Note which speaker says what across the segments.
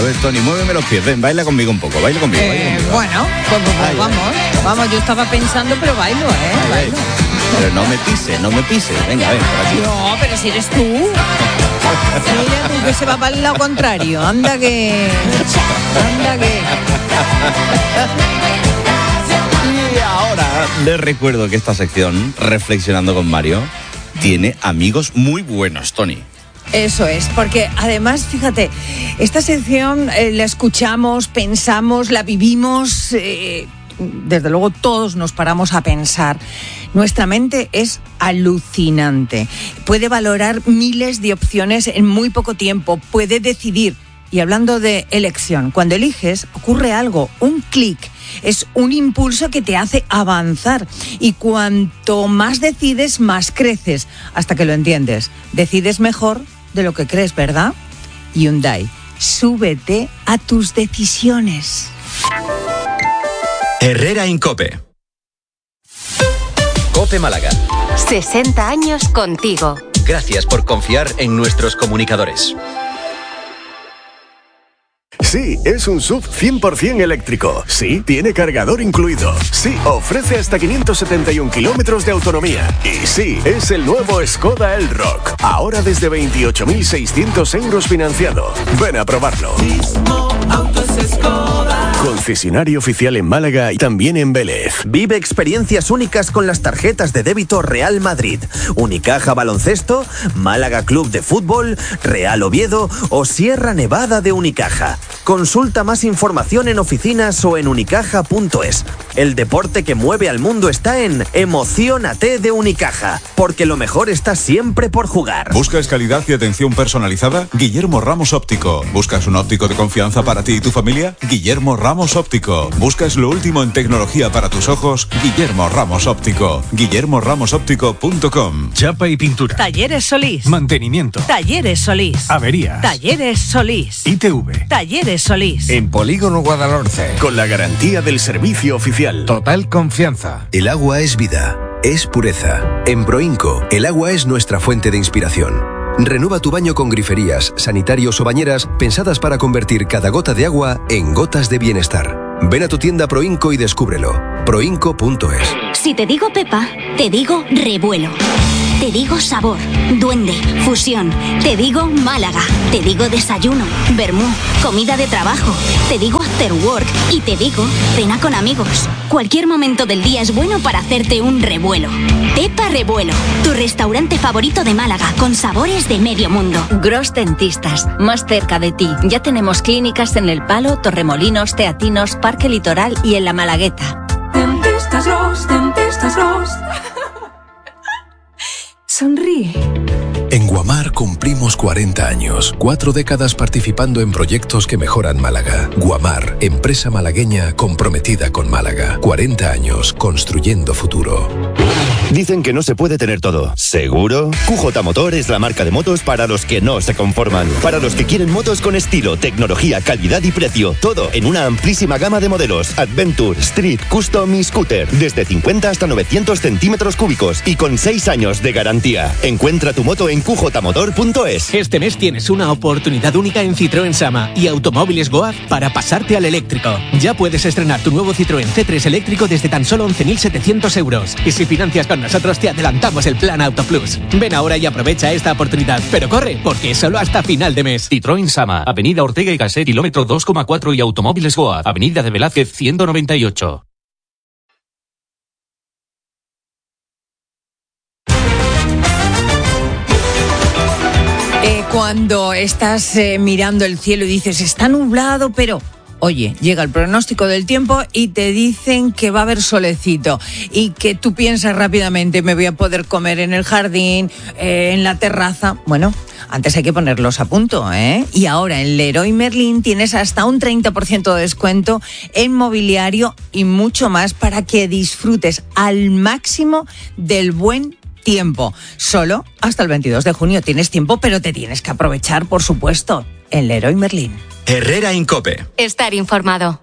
Speaker 1: ver, Tony, muéveme los pies, ven, baila conmigo un poco, baila conmigo.
Speaker 2: Bueno, pues vamos, yo estaba pensando, pero bailo, bailo.
Speaker 1: Pero no me pises, venga, ven, por aquí.
Speaker 2: No, pero si eres tú. Mira tú que se va para el lado contrario, anda que...
Speaker 1: Y ahora les recuerdo que esta sección, Reflexionando con Mario, tiene amigos muy buenos, Tony.
Speaker 2: Eso es, porque además, fíjate, esta sección la escuchamos, pensamos, la vivimos, desde luego todos nos paramos a pensar. Nuestra mente es alucinante, puede valorar miles de opciones en muy poco tiempo, puede decidir. Y hablando de elección, cuando eliges ocurre algo, un clic. Es un impulso que te hace avanzar y cuanto más decides, más creces, hasta que lo entiendes. Decides mejor de lo que crees, ¿verdad? Hyundai, súbete a tus decisiones.
Speaker 3: Herrera en COPE. COPE Málaga.
Speaker 4: 60 años contigo.
Speaker 3: Gracias por confiar en nuestros comunicadores.
Speaker 5: Sí, es un SUV 100% eléctrico. Sí, tiene cargador incluido. Sí, ofrece hasta 571 kilómetros de autonomía. Y sí, es el nuevo Skoda Elroq. Ahora desde 28.600 euros financiado. Ven a probarlo. Concesionario oficial en Málaga y también en Vélez.
Speaker 6: Vive experiencias únicas con las tarjetas de débito Real Madrid, Unicaja Baloncesto, Málaga Club de Fútbol, Real Oviedo o Sierra Nevada de Unicaja. Consulta más información en oficinas o en unicaja.es. El deporte que mueve al mundo está en Emociónate de Unicaja, porque lo mejor está siempre por jugar.
Speaker 7: ¿Buscas calidad y atención personalizada? Guillermo Ramos Óptico. ¿Buscas un óptico de confianza para ti y tu familia? Guillermo Ramos Óptico. ¿Buscas lo último en tecnología para tus ojos? Guillermo Ramos Óptico. guillermoramosoptico.com.
Speaker 8: Chapa y pintura.
Speaker 9: Talleres Solís.
Speaker 8: Mantenimiento.
Speaker 9: Talleres Solís.
Speaker 8: Averías.
Speaker 9: Talleres Solís.
Speaker 8: ITV.
Speaker 9: Talleres Solís.
Speaker 10: En Polígono Guadalhorce.
Speaker 5: Con la garantía del servicio oficial.
Speaker 10: Total confianza.
Speaker 11: El agua es vida, es pureza. En Proinco, el agua es nuestra fuente de inspiración. Renueva tu baño con griferías, sanitarios o bañeras pensadas para convertir cada gota de agua en gotas de bienestar. Ven a tu tienda Proinco y descúbrelo. Proinco.es.
Speaker 12: Si te digo Pepa, te digo revuelo. Te digo sabor, duende, fusión. Te digo Málaga. Te digo desayuno, vermú, comida de trabajo. Te digo after work y te digo cena con amigos. Cualquier momento del día es bueno para hacerte un revuelo. Pepa Revuelo, tu restaurante favorito de Málaga con sabores de medio mundo.
Speaker 13: Gros Dentistas, más cerca de ti. Ya tenemos clínicas en El Palo, Torremolinos, Teatinos, Parque Litoral y en La Malagueta.
Speaker 14: Dentistas Gros, Dentistas Gros. Sonríe.
Speaker 11: En Guamar cumplimos 40 años, 4 décadas participando en proyectos que mejoran Málaga. Guamar, empresa malagueña comprometida con Málaga. 40 años construyendo futuro.
Speaker 15: Dicen que no se puede tener todo. ¿Seguro? QJ Motor es la marca de motos para los que no se conforman. Para los que quieren motos con estilo, tecnología, calidad y precio. Todo en una amplísima gama de modelos. Adventure, Street, Custom y Scooter. Desde 50 hasta 900 centímetros cúbicos. Y con 6 años de garantía. Encuentra tu moto en qjmotor.es.
Speaker 16: Este mes tienes una oportunidad única en Citroën Sama y Automóviles Goaz para pasarte al eléctrico. Ya puedes estrenar tu nuevo Citroën C3 eléctrico desde tan solo 11.700 euros. Y si financias con nosotros te adelantamos el plan Auto Plus. Ven ahora y aprovecha esta oportunidad. Pero corre, porque es solo hasta final de mes.
Speaker 17: Citroën Sama, Avenida Ortega y Gasset, kilómetro 2,4 y Automóviles Goaz, Avenida de Velázquez 198.
Speaker 2: Cuando estás mirando el cielo y dices, está nublado, pero... Oye, llega el pronóstico del tiempo y te dicen que va a haber solecito y que tú piensas rápidamente, me voy a poder comer en el jardín, en la terraza. Bueno, antes hay que ponerlos a punto, ¿eh? Y ahora en Leroy Merlin tienes hasta un 30% de descuento en mobiliario y mucho más para que disfrutes al máximo del buen tiempo. Solo hasta el 22 de junio tienes tiempo, pero te tienes que aprovechar, por supuesto, en Leroy Merlin.
Speaker 3: Herrera en COPE.
Speaker 4: Estar informado.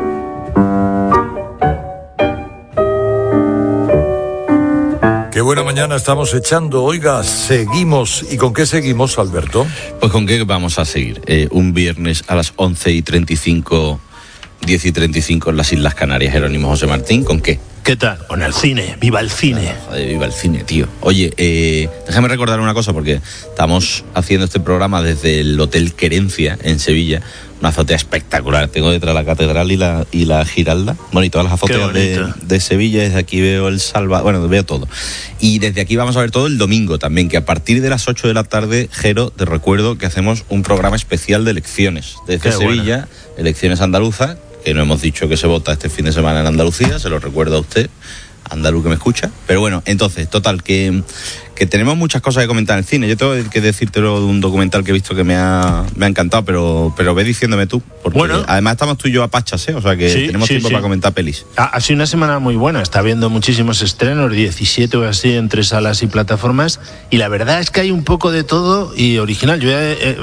Speaker 10: Qué buena mañana mañana estamos echando. Oiga, seguimos. ¿Y con qué seguimos, Alberto?
Speaker 1: Pues con qué vamos a seguir. Un viernes a las 11:35, 10:35 en las Islas Canarias, Jerónimo José Martín, ¿con qué?
Speaker 8: ¿Qué tal? Con el cine, viva el cine.
Speaker 1: Joder, viva el cine, tío. Oye, déjame recordar una cosa, porque estamos haciendo este programa desde el Hotel Querencia, en Sevilla, una azotea espectacular. Tengo detrás la catedral y la Giralda, bueno, y todas las azoteas de Sevilla. Desde aquí veo el bueno, veo todo. Y desde aquí vamos a ver todo el domingo también, que a partir de las 8 de la tarde, Jero, te recuerdo que hacemos un programa especial de elecciones. Desde Sevilla, elecciones andaluzas, que no hemos dicho que se vota este fin de semana en Andalucía, se lo recuerdo a usted, andaluz que me escucha. Pero bueno, entonces, total, que tenemos muchas cosas que comentar en el cine. Yo tengo que decírtelo de un documental que he visto que me ha encantado, pero ve diciéndome tú, porque bueno, además estamos tú y yo a pachas, o sea que tenemos tiempo para comentar pelis.
Speaker 8: Ha sido una semana muy buena, está habiendo muchísimos estrenos, 17 o así, entre salas y plataformas, y la verdad es que hay un poco de todo y original. Yo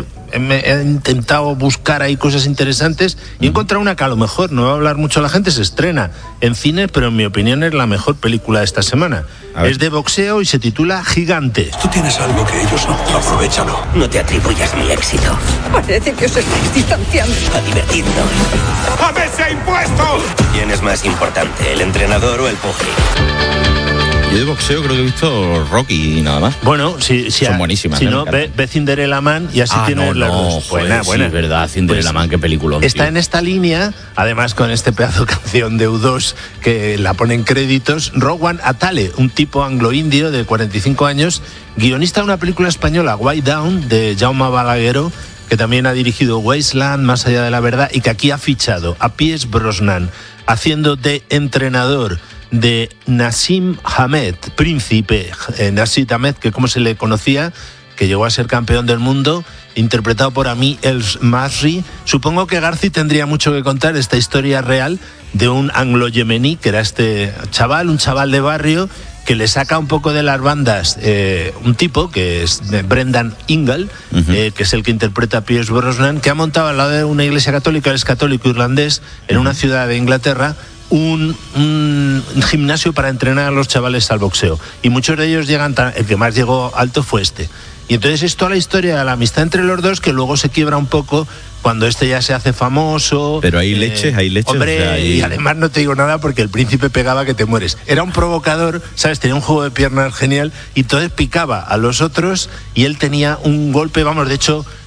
Speaker 8: he intentado buscar ahí cosas interesantes y he encontrado una que a lo mejor no va a hablar mucho a la gente, se estrena en cine, pero en mi opinión es la mejor película de esta semana. Es de boxeo y se titula Gigante.
Speaker 18: Tú tienes algo que ellos no, aprovéchalo.
Speaker 19: No te atribuyas mi éxito.
Speaker 14: Parece que os estáis distanciando.
Speaker 19: A divertirnos.
Speaker 18: ¡A ese impuesto!
Speaker 19: ¿Quién es más importante, el entrenador o el pugil?
Speaker 1: Yo de boxeo creo que he visto Rocky y nada más.
Speaker 8: Bueno,
Speaker 1: son buenísimas.
Speaker 8: Si no, ve Cinderella Man y así tienes las dos. Buena.
Speaker 1: Sí, es verdad, Cinderella Man, qué película.
Speaker 8: Está en esta línea, además con este pedazo de canción de U2 que la ponen créditos, Rowan Atale, un tipo anglo-indio de 45 años, guionista de una película española, White Down, de Jaume Balagueró, que también ha dirigido Wasteland, Más allá de la verdad, y que aquí ha fichado a Pierce Brosnan, haciendo de entrenador de Nassim Hamed, príncipe Nassim Hamed, que como se le conocía, que llegó a ser campeón del mundo, interpretado por Ami El Masri. Supongo que Garci tendría mucho que contar esta historia real de un anglo-yemení, que era este chaval, un chaval de barrio, que le saca un poco de las bandas un tipo que es Brendan Ingle, que es el que interpreta a Pierce Brosnan, que ha montado al lado de una iglesia católica, él es católico irlandés, en una ciudad de Inglaterra, un gimnasio para entrenar a los chavales al boxeo. Y muchos de ellos llegan, el que más llegó alto fue este. Y entonces es toda la historia de la amistad entre los dos, que luego se quiebra un poco cuando este ya se hace famoso.
Speaker 1: Pero hay leches.
Speaker 8: Hombre,
Speaker 1: o sea,
Speaker 8: y además no te digo nada porque el príncipe pegaba que te mueres. Era un provocador, ¿sabes? Tenía un juego de piernas genial y entonces picaba a los otros y él tenía un golpe, vamos, de hecho,